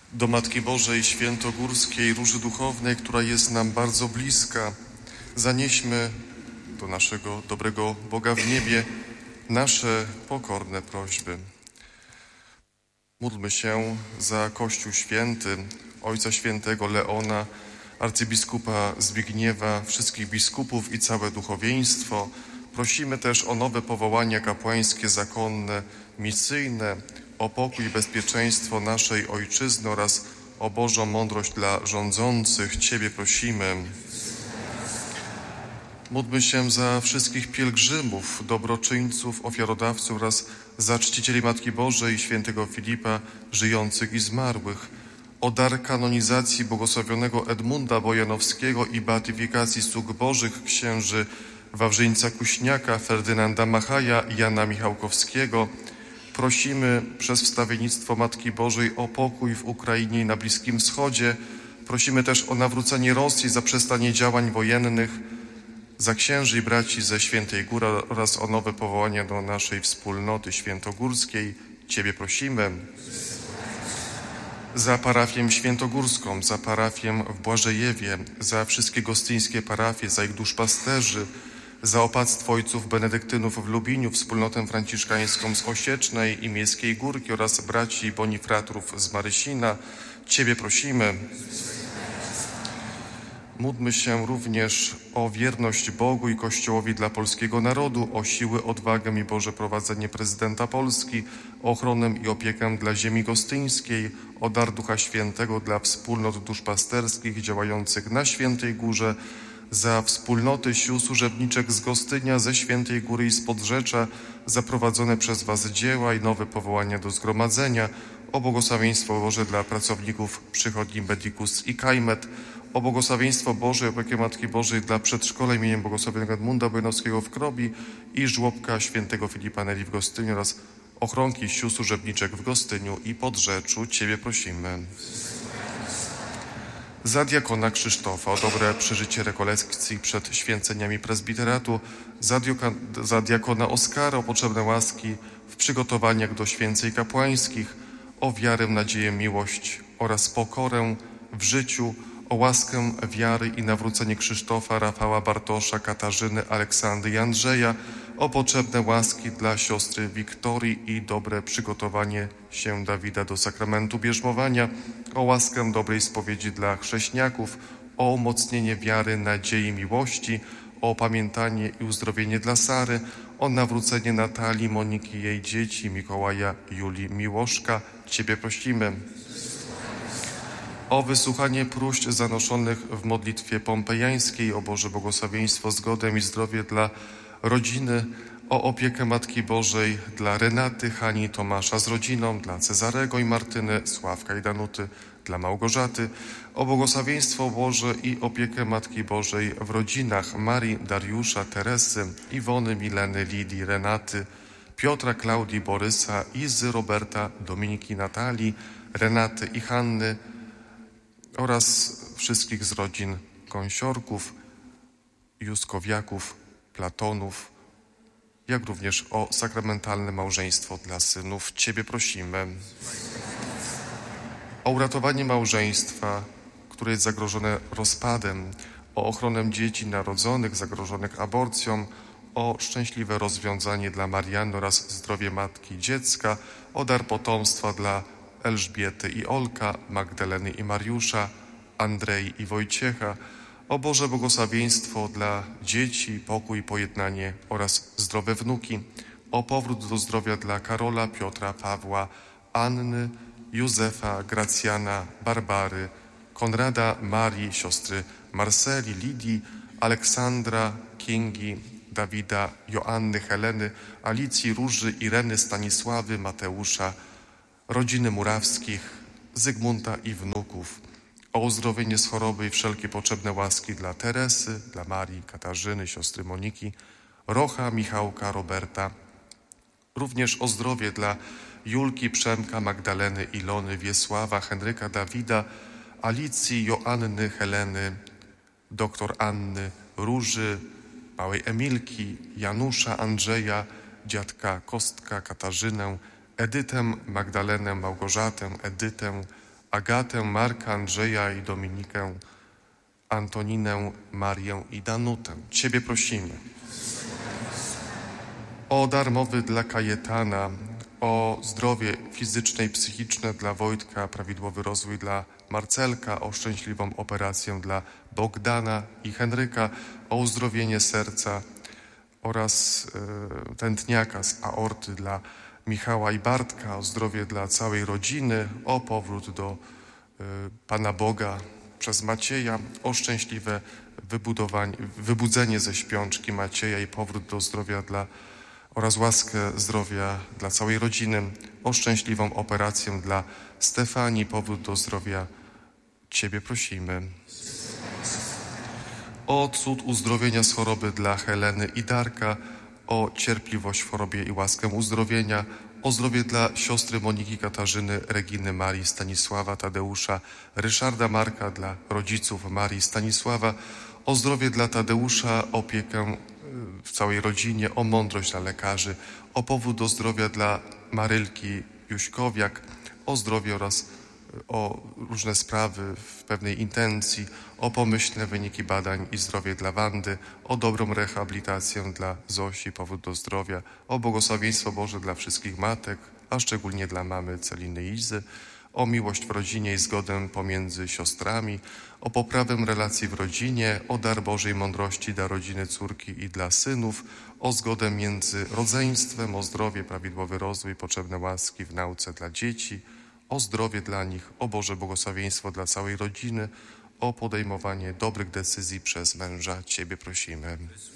Do Matki Bożej Świętogórskiej, Róży Duchownej, która jest nam bardzo bliska, zanieśmy do naszego dobrego Boga w niebie nasze pokorne prośby. Módlmy się za Kościół Święty, Ojca Świętego Leona, arcybiskupa Zbigniewa, wszystkich biskupów i całe duchowieństwo. Prosimy też o nowe powołania kapłańskie, zakonne, misyjne, o pokój i bezpieczeństwo naszej Ojczyzny oraz o Bożą mądrość dla rządzących. Ciebie prosimy. Módlmy się za wszystkich pielgrzymów, dobroczyńców, ofiarodawców oraz za czcicieli Matki Bożej i świętego Filipa, żyjących i zmarłych, o dar kanonizacji błogosławionego Edmunda Bojanowskiego i beatyfikacji sług Bożych księży Wawrzyńca Kuśniaka, Ferdynanda Machaja i Jana Michałkowskiego. Prosimy przez wstawiennictwo Matki Bożej o pokój w Ukrainie i na Bliskim Wschodzie. Prosimy też o nawrócenie Rosji, za przestanie działań wojennych, za księży i braci ze Świętej Góry oraz o nowe powołania do naszej wspólnoty świętogórskiej. Ciebie prosimy. Za parafię świętogórską, za parafię w Błażejewie, za wszystkie gostyńskie parafie, za ich duszpasterzy, za opactwo ojców benedyktynów w Lubiniu, wspólnotę franciszkańską z Osiecznej i Miejskiej Górki oraz braci bonifratrów z Marysina. Ciebie prosimy. Módlmy się również o wierność Bogu i Kościołowi dla polskiego narodu, o siły, odwagę i Boże prowadzenie prezydenta Polski, o ochronę i opiekę dla ziemi gostyńskiej, o dar Ducha Świętego dla wspólnot duszpasterskich działających na Świętej Górze, za wspólnoty sił służebniczek z Gostynia, ze Świętej Góry i z Podrzecza, za prowadzone przez Was dzieła i nowe powołania do zgromadzenia, o błogosławieństwo Boże dla pracowników przychodni Medicus i Kajmet, o błogosławieństwo Boże i opiekę Matki Bożej dla przedszkola imieniem błogosławionego Edmunda Bojanowskiego w Krobi i żłobka świętego Filipa Neri w Gostyniu oraz ochronki sił służebniczek w Gostyniu i Podrzeczu. Ciebie prosimy. Za diakona Krzysztofa o dobre przeżycie rekolekcji przed święceniami prezbiteratu, za diakona Oskara o potrzebne łaski w przygotowaniach do święceń kapłańskich, o wiarę, nadzieję, miłość oraz pokorę w życiu, o łaskę wiary i nawrócenie Krzysztofa, Rafała, Bartosza, Katarzyny, Aleksandry i Andrzeja, o potrzebne łaski dla siostry Wiktorii i dobre przygotowanie się Dawida do sakramentu bierzmowania, o łaskę dobrej spowiedzi dla chrześniaków, o umocnienie wiary, nadziei, miłości, o opamiętanie i uzdrowienie dla Sary, o nawrócenie Natalii, Moniki i jej dzieci, Mikołaja, Julii, Miłoszka. Ciebie prosimy. O wysłuchanie próśb zanoszonych w modlitwie pompejańskiej, o Boże błogosławieństwo, zgodę i zdrowie dla rodziny, o opiekę Matki Bożej dla Renaty, Hani, Tomasza z rodziną, dla Cezarego i Martyny, Sławka i Danuty, dla Małgorzaty, o błogosławieństwo Boże i opiekę Matki Bożej w rodzinach Marii, Dariusza, Teresy, Iwony, Mileny, Lidii, Renaty, Piotra, Klaudii, Borysa, Izy, Roberta, Dominiki, Natalii, Renaty i Hanny oraz wszystkich z rodzin Gąsiorków, Juskowiaków, Platonów, jak również o sakramentalne małżeństwo dla synów. Ciebie prosimy. O uratowanie małżeństwa, które jest zagrożone rozpadem, o ochronę dzieci narodzonych, zagrożonych aborcją, o szczęśliwe rozwiązanie dla Marianny oraz zdrowie matki i dziecka, o dar potomstwa dla Elżbiety i Olka, Magdaleny i Mariusza, Andrei i Wojciecha, o Boże błogosławieństwo dla dzieci, pokój, pojednanie oraz zdrowe wnuki, o powrót do zdrowia dla Karola, Piotra, Pawła, Anny, Józefa, Gracjana, Barbary, Konrada, Marii, siostry Marceli, Lidii, Aleksandra, Kingi, Dawida, Joanny, Heleny, Alicji, Róży, Ireny, Stanisławy, Mateusza, rodziny Murawskich, Zygmunta i wnuków, o uzdrowienie z choroby i wszelkie potrzebne łaski dla Teresy, dla Marii, Katarzyny, siostry Moniki, Rocha, Michałka, Roberta, również o zdrowie dla Julki, Przemka, Magdaleny, Ilony, Wiesława, Henryka, Dawida, Alicji, Joanny, Heleny, doktor Anny, Róży, małej Emilki, Janusza, Andrzeja, dziadka Kostka, Katarzynę, Edytę, Magdalenę, Małgorzatę, Edytę, Agatę, Marka, Andrzeja i Dominikę, Antoninę, Marię i Danutę. Ciebie prosimy. O darmowy dla Kajetana, o zdrowie fizyczne i psychiczne dla Wojtka, prawidłowy rozwój dla Marcelka, o szczęśliwą operację dla Bogdana i Henryka, o uzdrowienie serca oraz tętniaka z aorty dla Michała i Bartka, o zdrowie dla całej rodziny, o powrót do Pana Boga przez Macieja, o szczęśliwe wybudzenie ze śpiączki Macieja i powrót do zdrowia oraz łaskę zdrowia dla całej rodziny, o szczęśliwą operację dla Stefanii, powrót do zdrowia. Ciebie prosimy. O cud uzdrowienia z choroby dla Heleny i Darka, o cierpliwość w chorobie i łaskę uzdrowienia, o zdrowie dla siostry Moniki, Katarzyny, Reginy, Marii, Stanisława, Tadeusza, Ryszarda, Marka, dla rodziców Marii, Stanisława, o zdrowie dla Tadeusza, opiekę w całej rodzinie, o mądrość dla lekarzy, o powód do zdrowia dla Marylki Juśkowiak, o zdrowie oraz o różne sprawy w pewnej intencji, o pomyślne wyniki badań i zdrowie dla Wandy, o dobrą rehabilitację dla Zosi, powód do zdrowia, o błogosławieństwo Boże dla wszystkich matek, a szczególnie dla mamy Celiny i Izy, o miłość w rodzinie i zgodę pomiędzy siostrami, o poprawę relacji w rodzinie, o dar Bożej mądrości dla rodziny córki i dla synów, o zgodę między rodzeństwem, o zdrowie, prawidłowy rozwój, potrzebne łaski w nauce dla dzieci, o zdrowie dla nich, o Boże błogosławieństwo dla całej rodziny, o podejmowanie dobrych decyzji przez męża. Ciebie prosimy.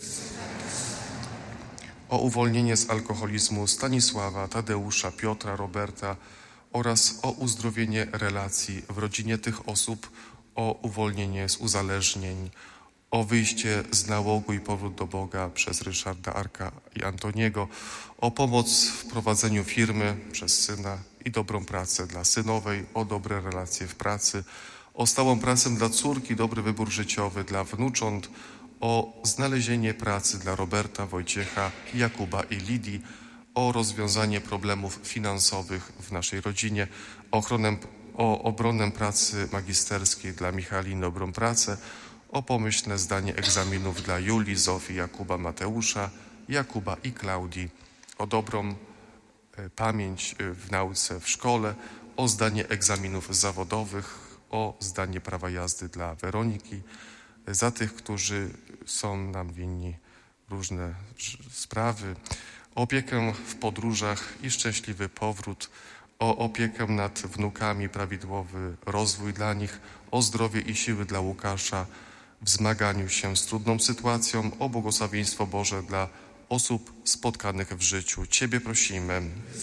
O uwolnienie z alkoholizmu Stanisława, Tadeusza, Piotra, Roberta oraz o uzdrowienie relacji w rodzinie tych osób, o uwolnienie z uzależnień, o wyjście z nałogu i powrót do Boga przez Ryszarda, Arka i Antoniego, o pomoc w prowadzeniu firmy przez syna i dobrą pracę dla synowej, o dobre relacje w pracy, o stałą pracę dla córki, dobry wybór życiowy dla wnucząt, o znalezienie pracy dla Roberta, Wojciecha, Jakuba i Lidii, o rozwiązanie problemów finansowych w naszej rodzinie, o obronę pracy magisterskiej dla Michaliny, dobrą pracę, o pomyślne zdanie egzaminów dla Julii, Zofii, Jakuba, Mateusza, Jakuba i Klaudii, o dobrą pamięć w nauce w szkole, o zdanie egzaminów zawodowych, o zdanie prawa jazdy dla Weroniki, za tych, którzy są nam winni różne sprawy, o opiekę w podróżach i szczęśliwy powrót, o opiekę nad wnukami, prawidłowy rozwój dla nich, o zdrowie i siły dla Łukasza w zmaganiu się z trudną sytuacją, o błogosławieństwo Boże dla osób spotkanych w życiu. Ciebie prosimy.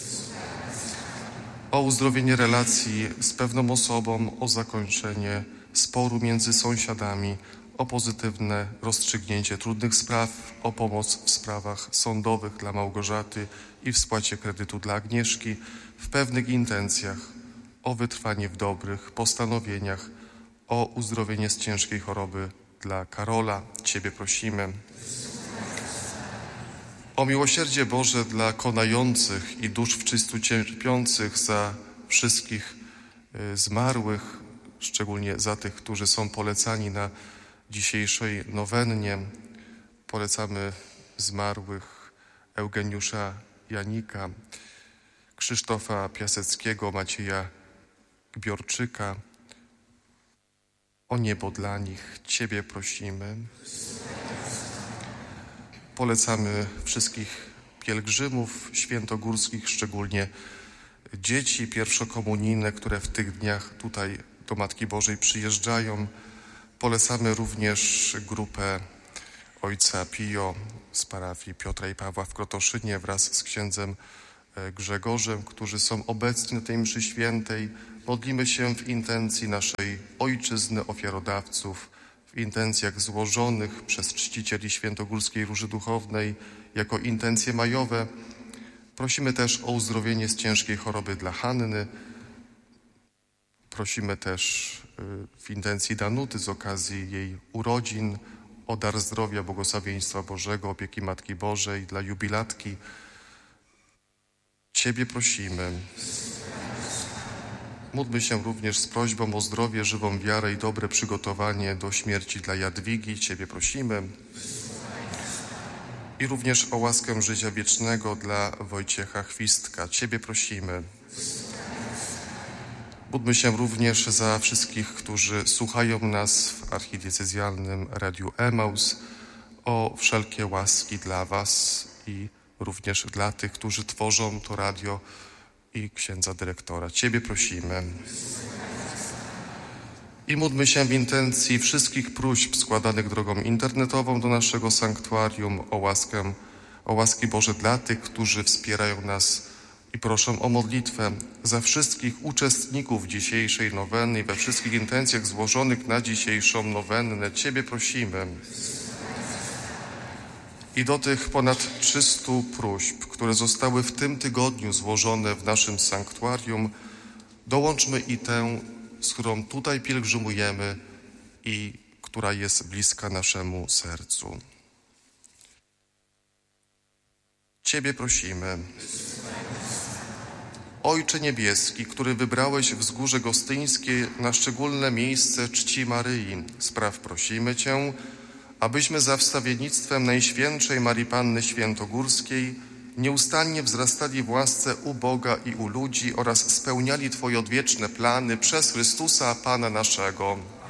O uzdrowienie relacji z pewną osobą, o zakończenie sporu między sąsiadami, o pozytywne rozstrzygnięcie trudnych spraw, o pomoc w sprawach sądowych dla Małgorzaty i w spłacie kredytu dla Agnieszki, w pewnych intencjach, o wytrwanie w dobrych postanowieniach, o uzdrowienie z ciężkiej choroby dla Karola. Ciebie prosimy. O miłosierdzie Boże dla konających i dusz wczystu cierpiących, za wszystkich zmarłych, szczególnie za tych, którzy są polecani na dzisiejszej nowennie. Polecamy zmarłych Eugeniusza Janika, Krzysztofa Piaseckiego, Macieja Gbiorczyka. O niebo dla nich Ciebie prosimy. Polecamy wszystkich pielgrzymów świętogórskich, szczególnie dzieci pierwszokomunijne, które w tych dniach tutaj do Matki Bożej przyjeżdżają. Polecamy również grupę ojca Pio z parafii Piotra i Pawła w Krotoszynie wraz z księdzem Grzegorzem, którzy są obecni na tej mszy świętej. Modlimy się w intencji naszej ojczyzny, ofiarodawców, w intencjach złożonych przez czcicieli Świętogórskiej Róży Duchownej jako intencje majowe. Prosimy też o uzdrowienie z ciężkiej choroby dla Hanny. Prosimy też w intencji Danuty z okazji jej urodzin o dar zdrowia, błogosławieństwa Bożego, opieki Matki Bożej dla jubilatki. Ciebie prosimy. Módlmy się również z prośbą o zdrowie, żywą wiarę i dobre przygotowanie do śmierci dla Jadwigi. Ciebie prosimy. I również o łaskę życia wiecznego dla Wojciecha Chwistka. Ciebie prosimy. Módlmy się również za wszystkich, którzy słuchają nas w archidiecezjalnym Radiu Emaus, o wszelkie łaski dla was i również dla tych, którzy tworzą to radio i księdza dyrektora. Ciebie prosimy. I módlmy się w intencji wszystkich próśb składanych drogą internetową do naszego sanktuarium o łaski Boże dla tych, którzy wspierają nas i proszę o modlitwę za wszystkich uczestników dzisiejszej nowenny i we wszystkich intencjach złożonych na dzisiejszą nowennę. Ciebie prosimy. I do tych ponad 300 próśb, które zostały w tym tygodniu złożone w naszym sanktuarium, dołączmy i tę, z którą tutaj pielgrzymujemy i która jest bliska naszemu sercu. Ciebie prosimy. Ojcze Niebieski, który wybrałeś Wzgórze Gostyńskie na szczególne miejsce czci Maryi, spraw prosimy Cię, abyśmy za wstawiennictwem Najświętszej Marii Panny Świętogórskiej nieustannie wzrastali w łasce u Boga i u ludzi oraz spełniali Twoje odwieczne plany przez Chrystusa Pana naszego.